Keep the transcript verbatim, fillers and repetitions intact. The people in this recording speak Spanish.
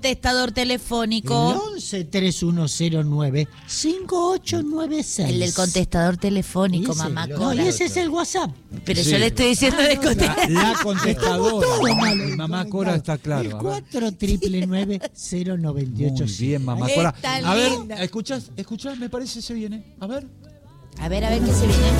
contestador telefónico. El once, tres uno cero nueve, cinco ocho nueve seis. El del contestador telefónico, Ese, mamá no, Cora. y ese es el WhatsApp. Pero Sí. yo le estoy diciendo Ah, de no, contestador. La contestadora. Todo malo, Mi mamá Cora está claro. El a ver. cuatro nueve nueve cero nueve ocho. Muy bien, mamá Es Cora. tan A ver, linda. escuchás, escuchás, me parece se viene. A ver. A ver, a ver qué se viene.